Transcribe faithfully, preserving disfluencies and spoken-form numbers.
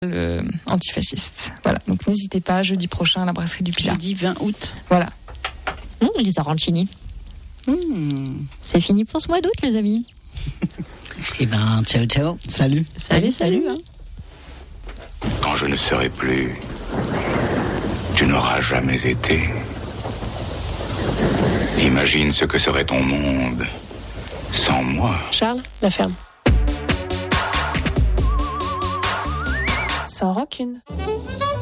Le antifasciste. Voilà, donc n'hésitez pas, jeudi prochain à la brasserie du Pilat. Jeudi vingt août. Voilà. Mmh, les arancini. Mmh. C'est fini pour ce mois d'août, les amis. Eh ben, ciao, ciao. Salut. Salut, salut. Hein. Quand je ne serai plus, tu n'auras jamais été. Imagine ce que serait ton monde sans moi. Charles, la ferme. Sans rancune.